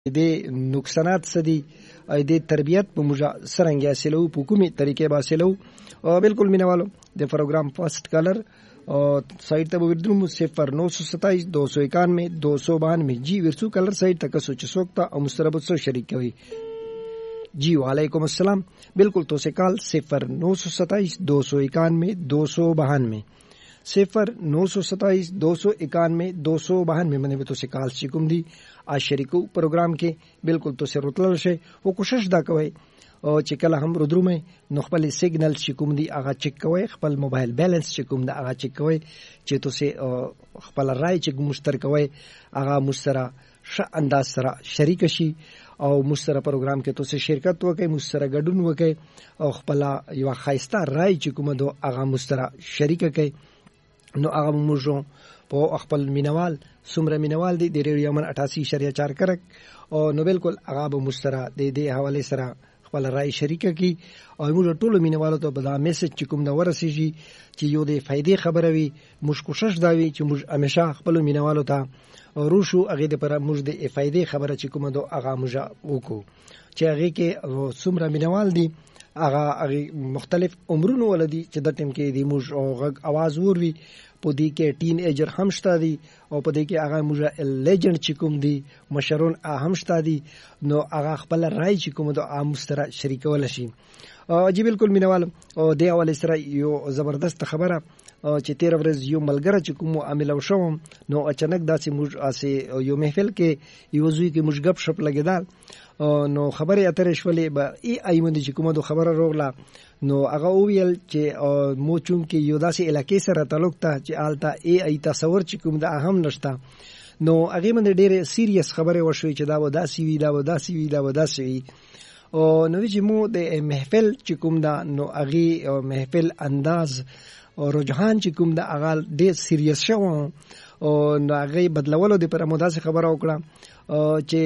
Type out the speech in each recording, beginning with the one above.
د نقصانات سدي د تربیت په موږ سرنګ حاصلو په کومي طریقې به حاصلو بالکل مینوالو د پروګرام فاست کالر سایت ته وردرو 0927 291 292 جی ورسو کالر سایت تک سوچ سوکتا او مستربت سو شریک کوي جی وعلیکم السلام بالکل تو سے کال 0927 291 292 0927 291 292 منه به تو سے کال شکم دی आ शरीको प्रोग्राम کې بالکل تو سره رتل شي او کوشش دا کوي او چې کله هم رودرو مې نو خپل سیګنل چې کوم دی هغه چک کوي خپل موبایل بیلانس چې کوم دی هغه چک کوي چې تو سه خپل رائے چې مشترک کوي هغه مشترک ش انداز سره شریک شي او مشترک پروګرام کې تو سه شرکت وکي مشترک ګډون وکي او خپل یو خاصه رائے چې کوم دو هغه مشترک شریک کوي نو هغه موږ په خپل مینوال سمره مینوال دی د ریډیو من 88.4 کرک او نو بالکل هغه به مشترک د دې حواله سره خپل رائے شریک کی او موږ ټول مینوالو ته به دا میسج چې کوم دا ورسیږي چې یو د فائدې خبره وي موږ کوشش دا وي چې موږ همیشه خپل مینوالو ته روشو هغه د پر موږ د فائدې خبره چې کوم دا هغه موږ وکړو چې هغه کې سمره مینوال دی هغه مختلف عمرونو ولدي چې د ټیم کې دی موږ غږ आवाज وروي په دې کې ټین ایجر هم شته دي او په دې کې هغه موږ لیجند چې کوم دي مشرون هم شته دي نو هغه خپل رائے چې کوم د عام مستر شریکول شي جی بالکل مینوال او د اول سره یو زبردست خبره چې 13 ورځ یو ملګری چې کوم عامل وشوم نو اچانک داسې موږ اسه یو محفل کې یو ځوی کې موږ غب شپ لګیدل نو خبره اترې شولې به ای مند چې کومه د خبره روغله نو هغه ویل چې مو چون کې یو داسې علاقې سره تعلق ته چې آلته ای تصور چې کوم د اهم نشته نو هغه مند ډېر سیریس خبره وشوي چې دا و داسې وی دا و داسې وی دا و داسې وی او نو چې مو د محفل چې کوم دا نو هغه محفل انداز او رجحان چې کوم دا هغه ډېر سیریس شو او نو هغه بدلولو د پر مداسه خبره وکړه چې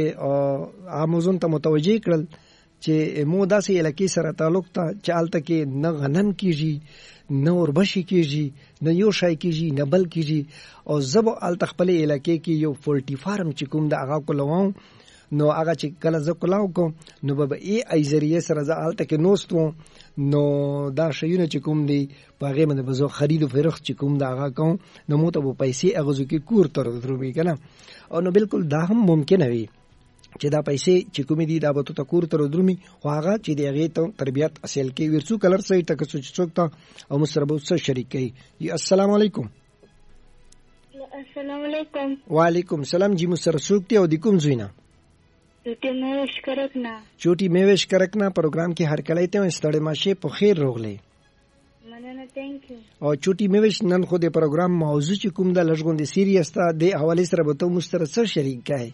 امازون ته متوجي کړل چې مو داسې علاقې سره تعلق ته چې آلته کې نه غنم کیږي نه اوربشي کیږي نه یو شای کیږي نه بل کیږي او زبو آلته خپل علاقې کې یو پولټي فارم چې کوم د هغه کولوم نو هغه چې کله ز کولاو کو نو به ای ذریعہ سره ز آلته کې نوستو نو دا شیونه چې کوم دی په هغه باندې بزو خرید او فروخت چې کوم دا هغه کوم نو مو ته په پیسې هغه ځکه کور تر دروي کنه او نو بالکل دا هم ممکن وي چې دا پیسې چې کوم دي دا به ته کور تر درومي خو هغه چې دی هغه ته تربيت اصل کې ورسو کلر سي تک څوک او مسربو سره شریک کوي السلام علیکم السلام علیکم وعلیکم السلام جی مسر سوکتی او د کوم زوینا چوټي میوش کرکنا پروګرام کې هر کله ته ستړي ماشه په خیر روغلې مننه ثانک یو او چوټي میوش نن خو د پروګرام موضوع چې کوم د لږګون د سیریس ته د حواله سره به ته مستر سره شریک کای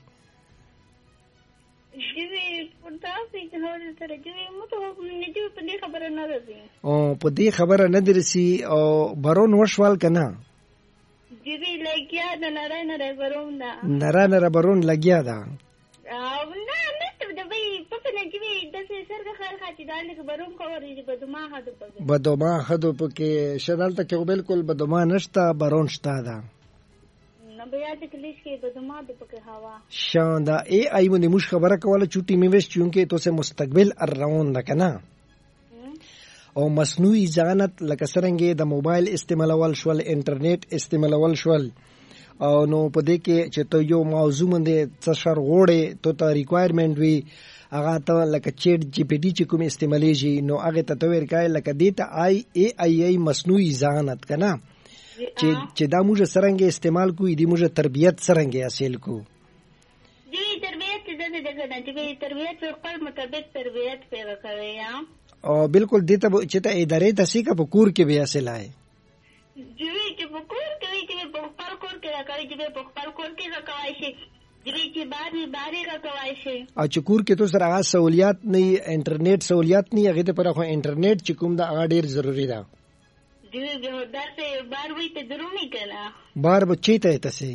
او په دې خبره نه درسي او برون وشوال کنه جوی لګیا د نارای برون دا نارای برون لګیا دا او نه نشته د وی په نه جوی د سرګه خیر خاطی دالک برون کوي بدما حدو پکې بدما حدو پکې شدل ته کې بالکل بدما نشته برون شته دا نو بیا د کلیش کې بدما د پکې هوا شاندا ای مونږ مش خبره کوله چوټي میوش چونکه تو سه مستقبل الروان ده کنه او مصنوعي ذهانت لکه څنګه د موبایل استعمالول شول انټرنیټ استعمالول شول او نو په دې کې چې ته یو موضوع باندې څه شر غوړې ته ریکوایرمنت وي هغه ته لکه چیټ جی پی ټی چې کوم استعمالېږي نو هغه ته تویر کای لکه دیتا ای مصنوعي ذهانت کنه چې دا موږ سرنګ استعمال کوی دی موږ تربیت سرنګ حاصل کو دی تربیت دغه چې تربیت په خپل مطابق تربیت پیدا کوي یا او بالکل دته چې ته ادارې ته سیکه په کور کې بیا سلای جوی چې په کور کې چې په خپل کور کې راکړي چې په خپل کور کې راکوي شي جوی چې باري راکوي شي او چې کور کې تو سره هغه سہولیات نه انټرنیټ سہولیات نه هغه ته پر خو انټرنیټ چې کوم دا هغه ډیر ضروری ده جوی به درته بار وي ته درومي کنه بار بچی ته تاسو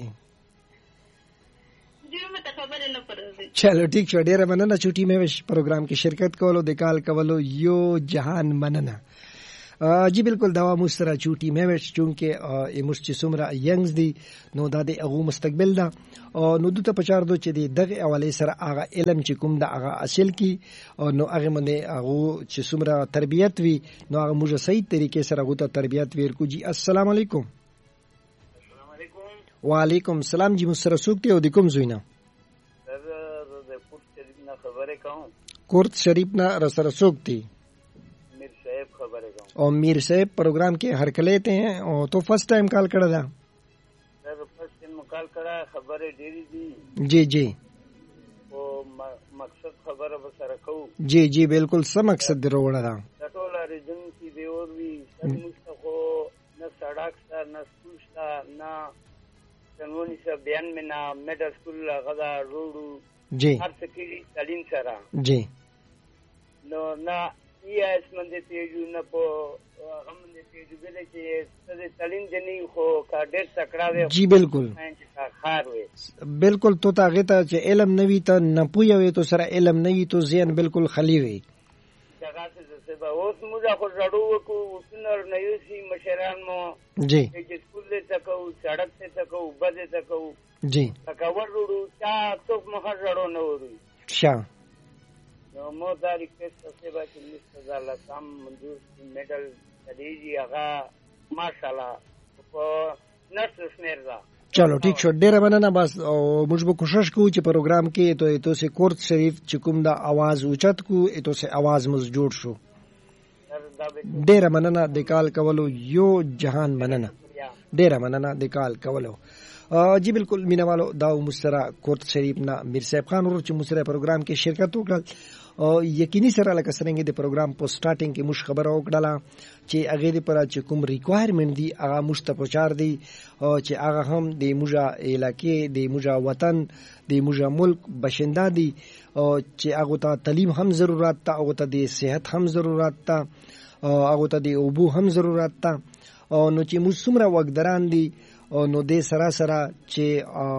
چلو ٹھیک شو ډیره مننه چوټي مې وش پروګرام کې شرکت کولو د کال کولو یو جهان مننه جی بالکل دا موږ سره چوټي میوټ چونکه موږ چې څومره ینګز دي نو دا د هغه مستقبل ده نو دوی ته پچار دو چې دغه حواله سره هغه علم چې کوم دا هغه اصل کی نو هغه باندې هغه چې څومره تربیت وي نو هغه موږ صحیح طریقې سره هغه ته تربیت ورکو. جی السلام علیکم. السلام علیکم. وعلیکم السلام. جی موږ سره څوک دی او د کوم زوینه؟ سر د کوټ شریف نه خبره کوم. کوټ شریف نه را سره څوک دی؟ میر صاحب خبره کوم. او میر صاحب پروگرام کے ہرکلیتے ہیں اور تو فرسٹ ٹائم کال کر دا؟ سر فرسٹ ٹائم کال کرا خبره ډیری دي. جی جی او مقصد خبره بسره کو. جی جی بالکل سم مقصد دروړه دا ټول ریجن کی دی اور وی مستخو نه سړک سره نه سکول سره نه قانوني سره بیان میں نه میډل سکول غدا روډو جی هر څه کې تعلیم سره جی نو نه ایس باندې تیجو نه په هم دې تیجو بل چې څه تعلیم جنې خو کا ډېر تکړه وي. جی بالکل خار وي بالکل تو تاغه ته چې علم نوي ته نه پوي تو سره علم نوي تو ذهن بالکل خالی وي. څنګه څه به اوس موږ خو راډو کو وسنر نه یو سي مشران مو جی چې سکول ته کو سړک ته کو بده ته کو جی کا ورډو چا څوک مخ راډو نه وری شا نو مو دا ریکوست څه به چې مستزال سم منظور میډل دیږي هغه ماشاءالله په نرس سمردا. چلو ٹھیک شو ډیره مننه. بس موږ به کوشش کوو چې پروګرام کې تو سے کورت شریف چې کوم دا आवाज اوچت کو تو سے आवाज مز جوړ شو. ډیره مننه د کال کولو یو جهان مننه. ډیره مننه د کال کولو. جی بالکل مینوالو دا مسترا کورت شریف نا میر صاحب خان ورو چې مسترا پروګرام کې شرکت وکړ یقیني سره لکه څنګه د پروګرام په سٹارټینګ کې مش خبره وکړه چې هغه د پر چې کوم ریکوایرمنت دی هغه مستپچار دی چې هغه هم د موجا علاقې د موجا وطن د موجا ملک بشنده دی چې هغه ته تعلیم هم ضرورت ته هغه ته د صحت هم ضرورت ته هغه ته د اوبو هم ضرورت ته نو چې موږ څومره وګدران دي نو د سراسره چې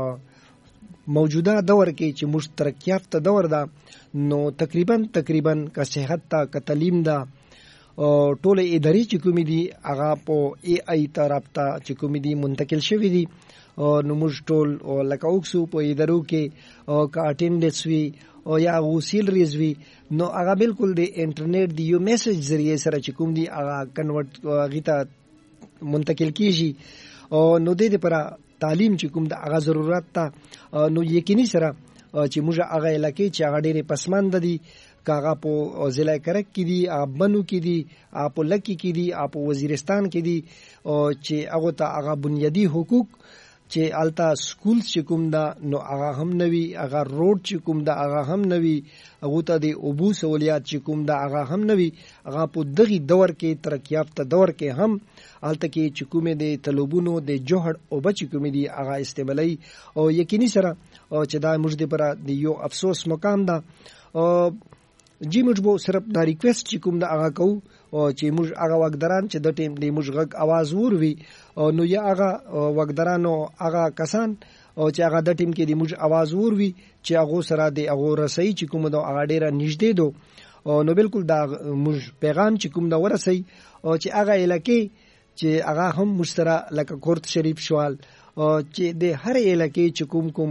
موجوده دور کې چې مشترک یافته دور ده نو تقریبا کا صحت تا کا تعلیم دا ټول اداري چې کوم دي هغه په ای آی طرفته چې کوم دي منتقل شوی دي نو موږ ټول لکه اوکسو په ادارو کې کا اټینډنس وی او یا وسیل ریزوی نو هغه بالکل د انټرنیټ دی یو میسج ذریعہ سره چې کوم دي هغه کنورټ غیتا منتقل کیږي نو د دې لپاره تعلیم چې کوم د هغه ضرورت ته نو یقیني سره چې موږ هغه علاقې چې هغه ډېرې پسماند دي کاغه په ضلع کرک کې دي بنو کې دي په لکی کې دي په وزیرستان کې دي چې هغه ته هغه بنیادی حقوق چې التا سکول چې کوم دا نو هغه هم نوي هغه روډ چې کوم دا هغه هم نوي هغه ته د اوبو سہولیات چې کوم دا هغه هم نوي هغه په دغه دور کې ترقیافته دور کې هم الته کې چې کومه د طلبونو د جوهر او بچ کومه دي هغه استعمالي او یقیني سره چې دا موږ د پر د یو افسوس مقام ده جی موږ به صرف دا ریکوست چې کوم دا هغه کو چې موږ هغه وګدران چې د ټیم د موږ غږ आवाज وروي نو یا هغه وګدرانو هغه کسان چې هغه د ټیم کې د موږ आवाज وروي چې هغه سره د هغه رسۍ چې کوم دا هغه ډیره نږدې دو نو بالکل دا موږ پیغام چې کوم دا ورسي چې هغه علاقې چې هغه هم مشترک لکه کورت شریف شوال چې د هر علاقې چې کوم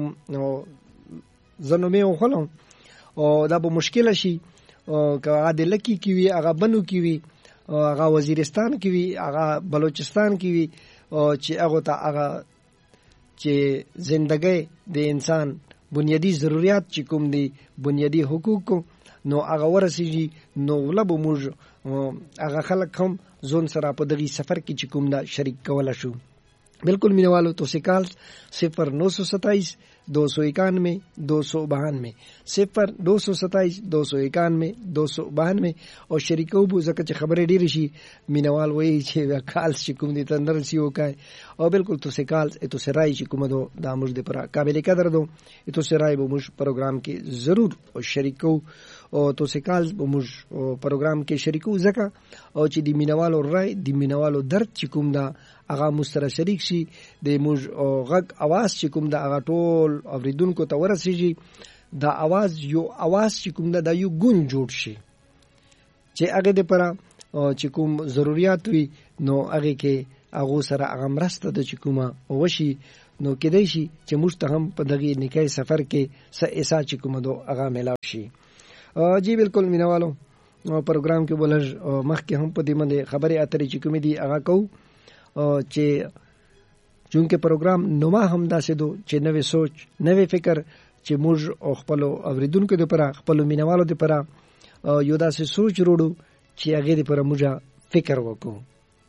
زنومه وخلم دا به مشکل شي که هغه د لکی کی وی هغه بنو کی وی هغه وزیرستان کی وی هغه بلوچستان کی وی چې هغه ته هغه چې زندګۍ د انسان بنیادی ضرورت چې کوم دي بنیادی حقوق نو هغه ورسیږي نو ولب موږ هغه خلک هم ځون سره په دغه سفر کې چې کوم دا شریک کول شو. بالکل مینوالو تو سکال 0927 291 292 0227 291 292 او شریکو بو زکه چې خبرې ډېرې شي مینوال وایي چې کال چې کوم دي تندر سی وکای او بالکل تو سکال تو سرای چې کوم دو د امر د پر قابل قدر دو تو سرای بو مش پروګرام کې ضرور او شریکو او تو سکال بو مش پروګرام کې شریکو زکه او چې د مینوالو رای د مینوالو درد چې کوم دا هغه مستر شریک شي د موږ غږ आवाज چې کوم دا هغه ټول اوریدونکو ته ورسیږي دا आवाज یو आवाज چې کوم دا یو ګون جوړ شي چې هغه د پر چې کوم ضرورت وي نو هغه کې هغه سره هغه مرسته د چکوما وشي نو کېدای شي چې موږ ته هم په دغه نکای سفر کې ایسا چکوما دو هغه ملاو شي. جی بالکل مینوالو پروګرام کې بولر مخکې هم په دې باندې خبرې اترې چې کومې دي هغه کو چې چونکه پروګرام نوما هم داسې دو چې نوې سوچ نوې فکر چې موږ خپل اوریدونکو لپاره خپل مینوالو لپاره یو داسې سوچ وروړو چې هغه لپاره موږ فکر وکړو.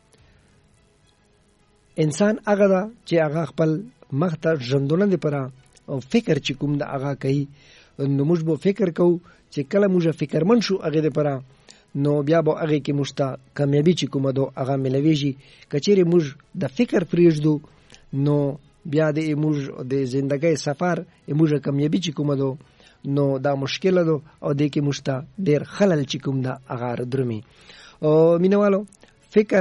انسان هغه دا چې هغه خپل مخته ژوندونه لپاره فکر چې کوم دا هغه کوي نو موږ به فکر کوو چې کله موږ فکرمن شو هغه لپاره نو بیا به هغه کې مشته کامیابی چې کومه دو هغه ملويږي. کچېره موږ د فکر پریږدو نو بیا د موږ د ژوندۍ سفر موږ کامیابی چې کومه دو نو دا مشکل ده او د کې مشته ډیر خلل چې کوم دا هغه درمي. او مینوالو فکر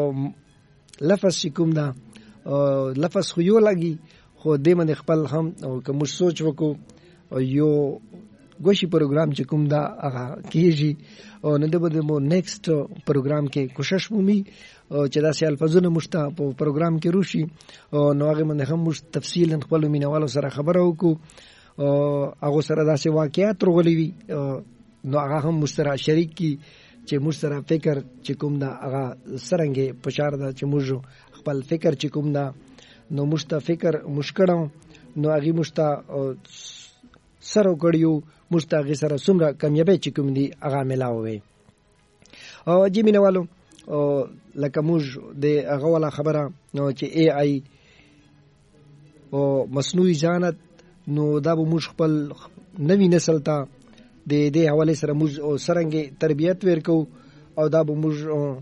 لفظ چې کوم دا لفظ خو یو لګي خو د من خپل هم او کوم سوچ وکړو یو ګوشي پروګرام چې کوم دا هغه کیږي او نه د بده مو نیکسټ پروګرام کې کوشش ومي چې دا سه الفاظونه مشته په پروګرام کې روشي نو هغه من هم مش تفصیلا خپل مینوالو سره خبرو وکړو هغه سره داسې واقعیت رغولي وي نو هغه هم مشترک شریک کی چې مشترک فکر چې کوم دا هغه سرنګي پچار دا چې موږ خپل فکر چې کوم دا نو مشته فکر مشکړو نو هغه مشته سره کړیو مشتاق سره څومره کامیابی چې کوم دي هغه ملاوي. او جی مینوالو لکه موږ د هغه ولا خبره نو چې اي اي او مصنوعي ذهانت نو دا به موږ خپل نوی نسل ته د دې حواله سره موږ سرنګي تربيت ورکو او دا به موږ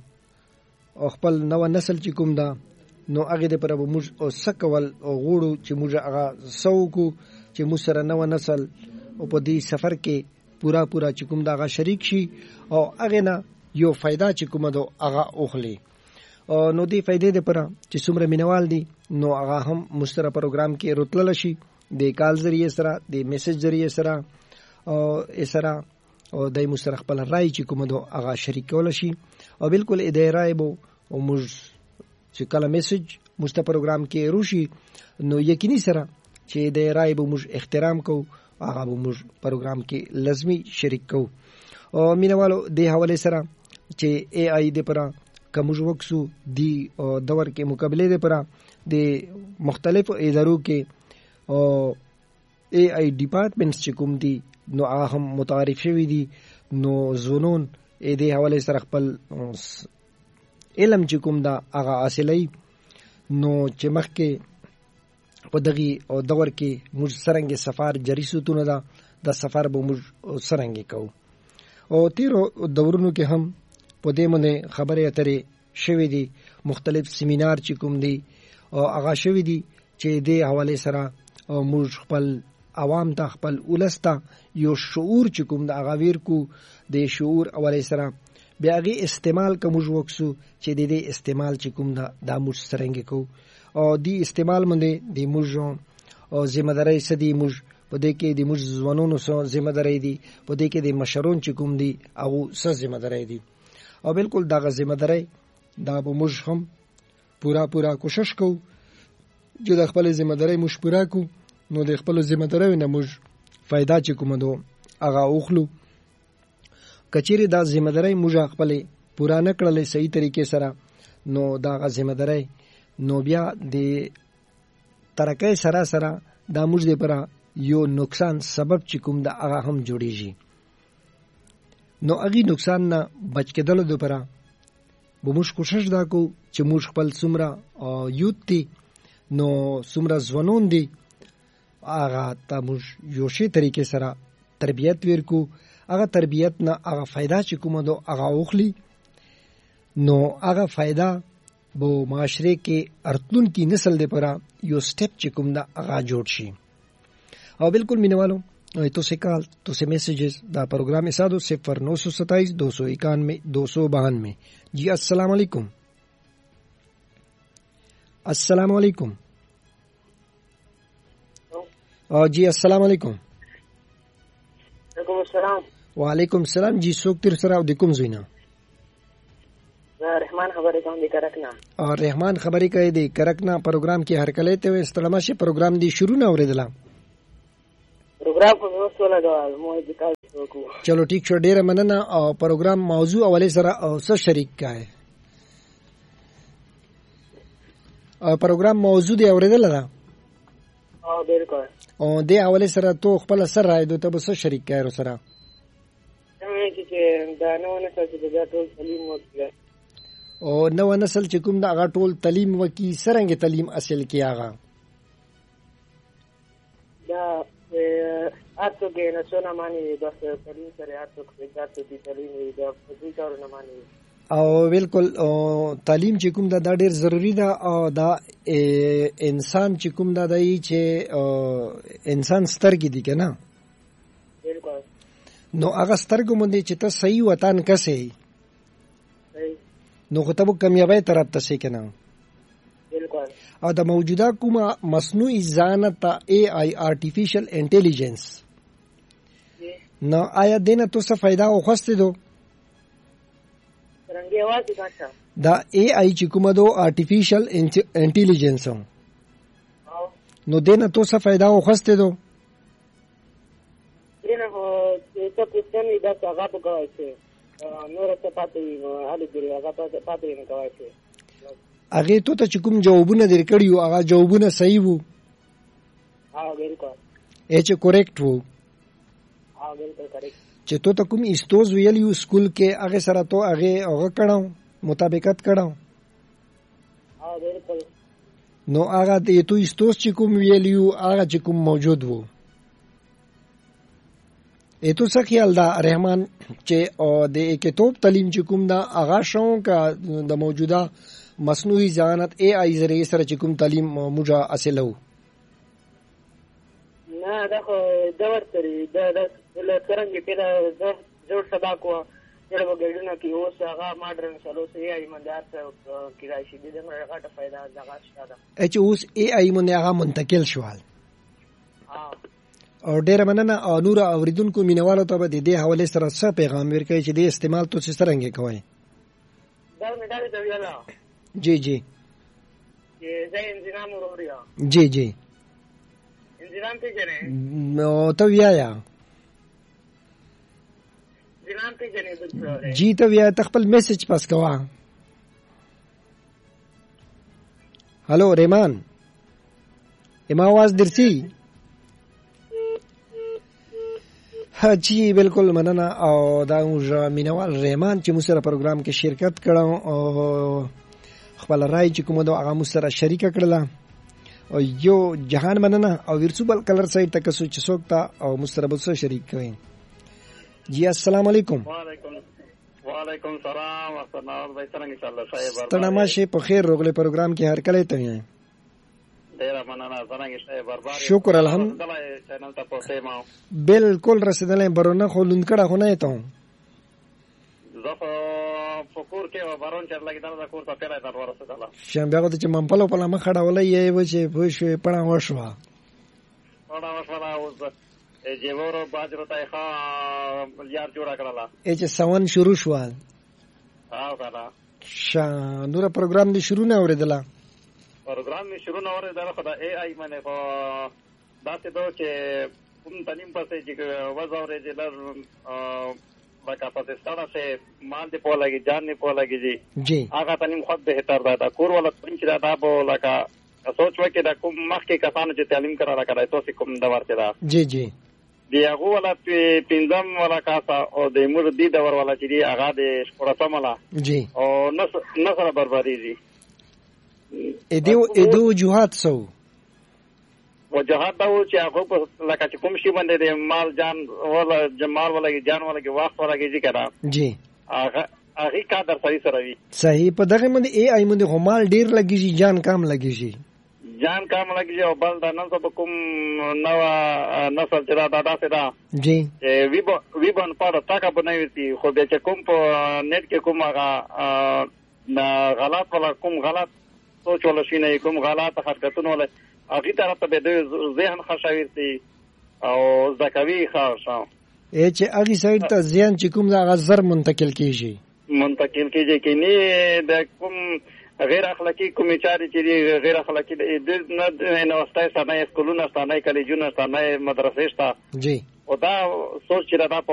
خپل نو نسل چې کوم دا نو هغه د پر به موږ سکول غوړو چې موږ هغه سوکو چې موږ سره نو نسل او په دې سفر کې پورا چې کوم دا هغه شریک شي او هغه نه یو फायदा چې کوم دا هغه اوخلي نو دې فائدې د پر چې څومره مینوال دي نو هغه هم مستره پروګرام کې راتلل شي د کال ذریعہ سره د میسج ذریعہ سره او اسره او د مستره خپل رائے چې کوم دا هغه شریکول شي او بالکل د رائے بو او موږ چې کله میسج مست پروګرام کې روشي نو یقیني سره چې د رائے بو موږ احترام کو هغه بو موږ پروګرام کې لازمی شریک کو او مینوالو د حواله سره چې اي اي د پر کوم وکسو دی دور کې مقابله د پر د مختلفو ادارو کې او اي اي ډپارټمنټس چې کوم دي نو هغه هم متعارف شوی دي نو زونون د حواله سره خپل علم چې کوم دا هغه حاصلای نو چې مخکې په دغه او دور کې موږ سرنګي سفر جری سوتونه دا د سفر به موږ سرنګي کو او تیرو دورونو کې هم په دې باندې خبرې اترې شوې دي مختلف سیمینار چې کوم دي او هغه شوې دي چې د حواله سره موږ خپل عوام ته خپل ولسته یو شعور چې کوم د هغه ویر کو د شعور حواله سره بیا غي استعمال کوم وکسو چې د دې استعمال چې کوم دا موږ سرنګي کو او دی استعمال باندې د موږ او ذمہ داری سدي موږ په دې کې د موږ ځوانونو سره ذمہ داری دي په دې کې د مشرون چې کوم دي او سره ذمہ داری دي او بالکل دا ذمہ داری دا به موږ هم پورا کوشش کوو چې د خپل ذمہ داری موږ پورا کو نو د خپل ذمہ داری نه موږ फायदा چې کوم دو هغه اوخلو. کچېره دا ذمہ داری موږ خپل پورا نه کړلې صحیح طریقې سره نو دا ذمہ داری نو بیا د ترکه سره دا موږ د پر یو نقصان سبب چې کوم دا هغه هم جوړیږي نو هغه نقصان نه بچ کېدل د پر به موږ کوشش دا کو چې موږ خپل څومره یوت دي نو څومره ځوانون دي هغه ته موږ یو شی طریقې سره تربیت ورکو هغه تربیت نه هغه फायदा چې کوم دو هغه اوخلي نو هغه फायदा بو معاشره کې ارتلون کی نسل دے پرا یو سٹیپ چې کوم دا هغه جوړ شي او بالکل مینوالو تو سے کال تو سے میسیجز دا پروگرام اسادو 0927 291 292 جی السلام علیکم السلام علیکم جی السلام علیکم وعلیکم السلام وعلیکم السلام جی سوک تیر سره د کوم زینا رحمان خبرې کوم د کرکنا. رحمان خبرې کوي د کرکنا پروګرام کې هر کله ته استلمه شي پروګرام دی شروع نه اوریدله. پروګرام په وسو لګول مو د کار وکړو. چلو ٹھیک شو ډیره مننه. او پروګرام موضوع اولې سره اوسه شریک کای. پروګرام موضوع دی اوریدله ده. بالکل. او د اولې سره تو خپل سره راځو ته بس شریک کای سره. چې دا نو نسل چې دا ټول تعلیم وکړي. او نو نسل چې کوم دا هغه ټول تعلیم وکي سرنګ تعلیم اصل کې هغه. دا اته کې نه څونه معنی بس تعلیم سره اته کې دا دي تعلیم دا په دې کارونه معنی. او بالکل تعلیم چې کوم دا ډېر ضروری ده. او دا انسان چې کوم دا دی چې انسان سترګې دي کنه. بالکل. نو هغه سترګو باندې چې ته صحیح وطن کسې نو خو ته به کامیابی طرف ته سې کنه. بالکل. او د موجوده کومه مصنوعي ذهانت AI آرټیفیشل انټيليجنس نو آیا دینه تو څه फायदा اوخسته دو؟ څنګه واځي کاټه دا AI چې کومه دو آرټیفیشل انټيليجنس نو دینه تو څه फायदा اوخسته دو؟ دینه هو څه پوښتنه دا څنګه په کوي چې نور څه پاتې هغه دی هغه پاتې نه کوي چې هغه ته چې کوم جوابونه درکړیو هغه جوابونه صحیح وو. بالکل. چې کریکټ وو. بالکل کریکټ. چې ته کوم استوز ویلیو سکول کې هغه سره ته هغه کړو مطابقت کړو. بالکل. نو هغه ته تو استوز چې کوم ویلیو هغه چې کوم موجود وو. ایتو څه خیال دا رحمان چې د کتاب تعلیم چې کوم دا هغه شون کا د موجوده مصنوعي ذهانت AI ذریعہ سره چې کوم تعلیم موجه اصله وو؟ نه دا خو دا ورته دا څنګه پیدا جوړ سبا کو چې وګړو کې اوس هغه ماډرن سلو سي AI مندار کې راشي د دې غټه फायदा دغه شته. چې اوس AI مونږ هغه منتقل شوال. او ډیره مننه. او نور اوریدونکو مینوالو ته به د دې حواله سره څه پیغام ورکړي چې د استعمال تو څه څنګه کوي؟ دا مې دا ته ویلا. جی جی. چې زين انضمام وروریا. جی جی. انضمام ته جنې. نو ته ویایا. انضمام ته جنې دغه. جی ته ویا تخپل میسج پاس کوا. هالو ریمان. اما आवाज درسي. جی بالکل مننه. او دا موږ مینوال ریمان چې موږ سره پروګرام کې شرکت کړو او خپل رائے چې کومه دا هغه موږ سره شریک کړله. او یو جهان مننه. او ورسوبل کلر سایت تک سوچ سوکتا او موږ سره به شریک کوي. جی السلام علیکم. وعلیکم السلام ورحمت الله وبرکاته. ان شاء الله صاحب تنه شه په خیر روغله پروګرام کې هر کله ته یې ډیر مننه. څنګه شې بربار؟ شکر الحمدلله. چینل ته پوښتې ما بالکل رسیدلې برونه خو لون کړه خو نه ته زه فکر کې بارون چر لګی دا کور ته پیره تر ورسېدله. شم بیا ته چې منپلو په لمه خړه ولې یې و چې پوښې پړا وشوا اوس چې ورو باجرو ته ښه یار جوړ کړلا چې سون شروع شو. دا نور پروګرام دی شروع نه اوریدله. پروګرام می شروع نه اوریدله خو دا AI باندې خو دا څه دوه چې کوم تعلیم پسې چې وځاورې چې لر لکه پسې ستاره سے مان دی په لګي جان نه په لګي جی هغه تعلیم خود بهتر دا کور ولا پنځ دا بو لکه سوچ وکړه دا کوم مخکې کسانو چې تعلیم کړه راکړای تاسو کوم دا ورته دا جی جی دی هغه ولا پینځم ولا کاسا او د مور دی دا ور ولا چې دی هغه د شپږم ولا جی او نصر بربادي دي ادو وجوهات سو وجهات دا و چې هغه لکه چې کوم شي باندې د مال جان ولا جمال ولا جان ولا کې وخت ولا کې ذکر جی هغه کا در سره وي صحیح. په دغه باندې AI باندې همال ډیر لګیږي جان کام لګیږي جان کام لګیږي او بل دا نن څه کوم نو نسل چې دا داسې دا جی وی بن پاره تاکه بنوي خو به چې کوم په نیټ کې کوم هغه غلط ولا کوم غلط سوچ ولا شي نه کوم غلط حرکتونه ولا هغه طرف ته به د ذهن خشاویر سي او زکوي خاصه چې هغه سایت ته ذهن چې کوم دا غزر منتقل کیږي منتقل کیږي کې نه د کوم غیر اخلاقی کومې چارې چې غیر اخلاقی د نه واستای ستانه سکولونه ستانه کالجونه ستانه مدرسې ستا جی او دا سوچ چې دا